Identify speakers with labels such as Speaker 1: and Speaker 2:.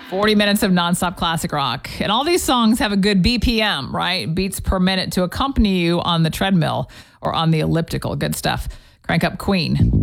Speaker 1: 40 minutes of nonstop classic rock. And all these songs have a good BPM, right? Beats per minute to accompany you on the treadmill or on the elliptical. Good stuff. Crank up Queen.